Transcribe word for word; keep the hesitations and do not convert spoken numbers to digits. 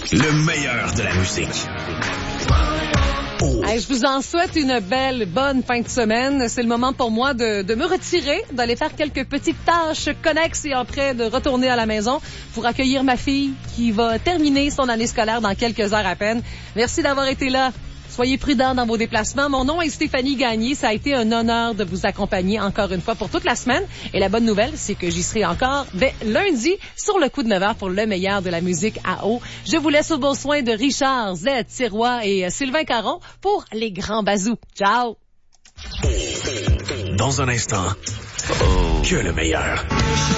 Le meilleur de la musique. Oh. Hey, je vous en souhaite une belle, bonne fin de semaine. C'est le moment pour moi de, de me retirer, d'aller faire quelques petites tâches connexes et après de retourner à la maison pour accueillir ma fille qui va terminer son année scolaire dans quelques heures à peine. Merci d'avoir été là. Soyez prudents dans vos déplacements. Mon nom est Stéphanie Gagné. Ça a été un honneur de vous accompagner encore une fois pour toute la semaine. Et la bonne nouvelle, c'est que j'y serai encore dès lundi sur le coup de neuf heures pour le meilleur de la musique à eau. Je vous laisse au beau soin de Richard, Z, Sirois et Sylvain Caron pour les grands bazous. Ciao! Dans un instant, que le meilleur.